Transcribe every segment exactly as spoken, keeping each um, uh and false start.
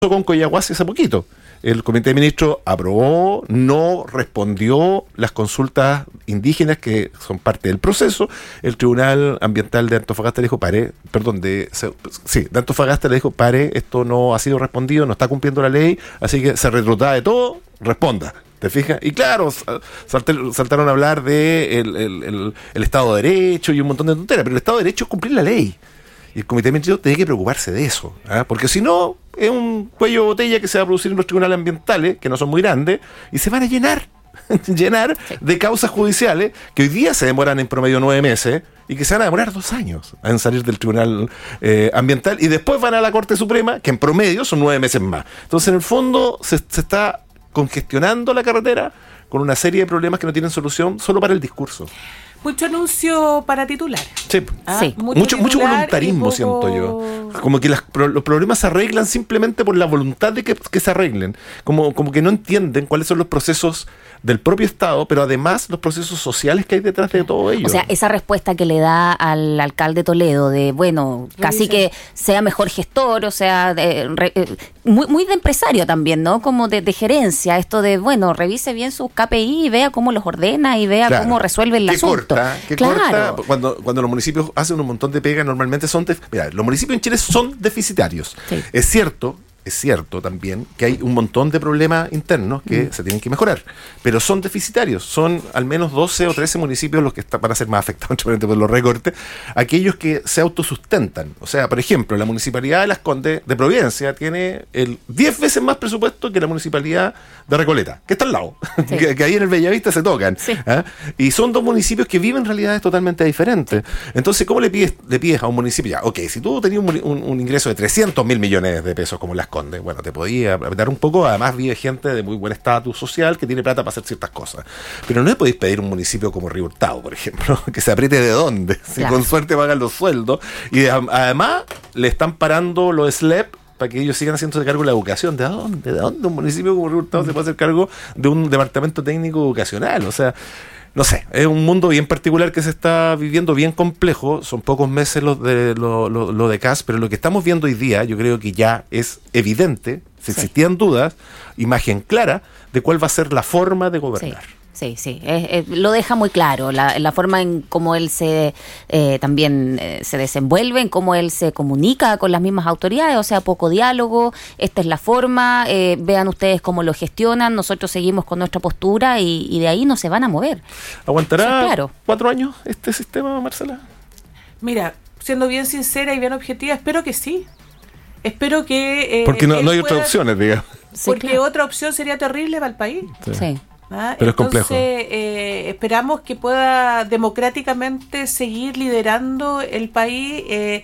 con Coyahuasi hace poquito. El Comité de Ministros aprobó, no respondió las consultas indígenas que son parte del proceso. El Tribunal Ambiental de Antofagasta le dijo, pare, perdón, de, sí, de Antofagasta le dijo, pare, esto no ha sido respondido, no está cumpliendo la ley, así que se retrotrae todo, responda. ¿Te fijas? Y claro, saltaron, saltaron a hablar de el, el, el, el Estado de Derecho y un montón de tonteras, pero el Estado de Derecho es cumplir la ley. Y el Comité de Ministros tiene que preocuparse de eso, ¿eh? Porque si no, es un cuello de botella que se va a producir en los tribunales ambientales, que no son muy grandes, y se van a llenar, llenar sí. de causas judiciales que hoy día se demoran en promedio nueve meses y que se van a demorar dos años en salir del tribunal eh, ambiental y después van a la Corte Suprema, que en promedio son nueve meses más. Entonces, en el fondo, se, se está congestionando la carretera con una serie de problemas que no tienen solución solo para el discurso. Mucho anuncio para titular. Sí, ah, sí. Mucho, mucho, mucho voluntarismo, poco... siento yo. Como que las, los problemas se arreglan simplemente por la voluntad de que, que se arreglen. Como, como que no entienden cuáles son los procesos del propio Estado, pero además los procesos sociales que hay detrás de todo ello. O sea, esa respuesta que le da al alcalde Toledo de, bueno, casi que sea mejor gestor, o sea, de, re, muy, muy de empresario también, ¿no? Como de, de gerencia, esto de, bueno, revise bien sus K P I y vea cómo los ordena y vea claro. cómo resuelve el asunto. Corta, que claro. corta, cuando, cuando los municipios hacen un montón de pega, normalmente son, def- mira, los municipios en Chile son deficitarios. Sí. Es cierto, es cierto también que hay un montón de problemas internos que mm. se tienen que mejorar, pero son deficitarios, son al menos doce o trece municipios los que está, van a ser más afectados por los recortes, aquellos que se autosustentan. O sea, por ejemplo, la municipalidad de Las Condes de Providencia tiene el diez veces más presupuesto que la municipalidad de Recoleta, que está al lado, sí. que, que ahí en el Bellavista se tocan. Sí. ¿eh? Y son dos municipios que viven realidades totalmente diferentes. Entonces, ¿cómo le pides, le pides a un municipio? Ya, ok, si tú tenías un, un, un ingreso de trescientos mil millones de pesos como Las Condes, bueno, te podía apretar un poco, además vive gente de muy buen estatus social que tiene plata para hacer ciertas cosas. Pero no le podéis pedir a un municipio como Río Hurtado, por ejemplo, que se apriete de dónde, si claro. con suerte pagan los sueldos, y además le están parando los S L E P para que ellos sigan haciéndose cargo de la educación. ¿De dónde? ¿De dónde un municipio como Río Hurtado se puede hacer cargo de un departamento técnico educacional? O sea, no sé, es un mundo bien particular que se está viviendo, bien complejo. Son pocos meses los de lo, lo, lo de C A S, pero lo que estamos viendo hoy día, yo creo que ya es evidente, si sí. existían dudas, imagen clara de cuál va a ser la forma de gobernar. Sí. Sí, sí, eh, eh, lo deja muy claro, la, la forma en cómo él se eh, también eh, se desenvuelve, en cómo él se comunica con las mismas autoridades, o sea, poco diálogo, esta es la forma, eh, vean ustedes cómo lo gestionan, nosotros seguimos con nuestra postura y, y de ahí no se van a mover. ¿Aguantará sí, claro. cuatro años este sistema, Marcela? Mira, siendo bien sincera y bien objetiva, espero que sí. Espero que... Eh, Porque no, no hay otras opciones, digamos. Porque sí, claro. otra opción sería terrible para el país. Sí. sí. ¿Ah? Pero Entonces, es complejo. Eh, esperamos que pueda democráticamente seguir liderando el país. Eh,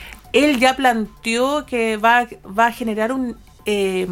él ya planteó que va, va a generar un, eh,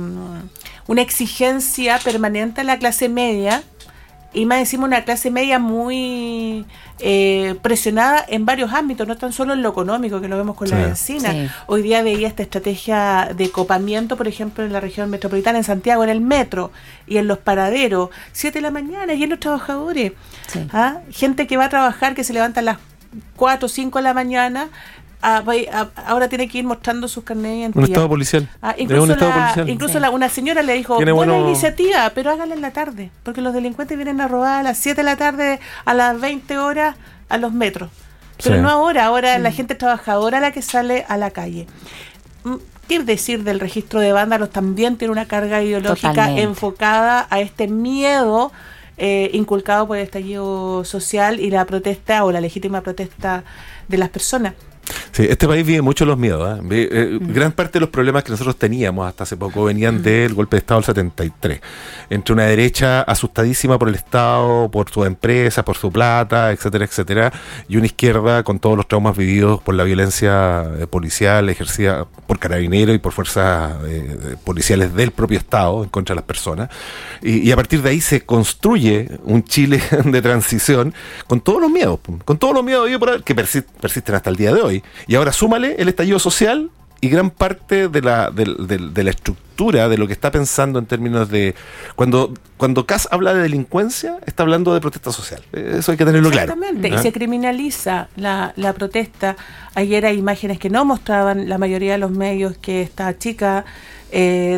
una exigencia permanente a la clase media, y más encima una clase media muy eh, presionada en varios ámbitos, no tan solo en lo económico, que lo vemos con sí. la bencina. Sí. Hoy día veía esta estrategia de copamiento, por ejemplo, en la región metropolitana, en Santiago, en el metro y en los paraderos, siete de la mañana, y en los trabajadores. Sí. ¿Ah? Gente que va a trabajar, que se levanta a las cuatro o cinco de la mañana, A, a, ahora tiene que ir mostrando sus carnets de identidad. Un estado policial. Ah, incluso un estado la, policial. incluso sí. la, una señora le dijo, buena bueno... iniciativa, pero hágala en la tarde, porque los delincuentes vienen a robar a las siete de la tarde, a las veinte horas, a los metros. Pero sí. no ahora, ahora sí. la gente trabajadora la que sale a la calle. ¿Qué decir del registro de vándalos? También tiene una carga ideológica Totalmente. enfocada a este miedo eh, inculcado por el estallido social y la protesta o la legítima protesta de las personas. Sí, este país vive mucho los miedos. ¿eh? Eh, mm. Gran parte de los problemas que nosotros teníamos hasta hace poco venían mm. del golpe de Estado del setenta y tres. Entre una derecha asustadísima por el Estado, por su empresa, por su plata, etcétera, etcétera, y una izquierda con todos los traumas vividos por la violencia eh, policial ejercida por carabineros y por fuerzas eh, policiales del propio Estado en contra de las personas. Y, y a partir de ahí se construye un Chile de transición con todos los miedos, con todos los miedos que persi- persisten hasta el día de hoy. Y ahora súmale el estallido social y gran parte de la, de, de, de la estructura de lo que está pensando en términos de... Cuando cuando C A S habla de delincuencia, está hablando de protesta social. Eso hay que tenerlo claro. Exactamente, ¿Ah? Y se criminaliza la, la protesta. Ayer hay imágenes que no mostraban la mayoría de los medios que esta chica eh,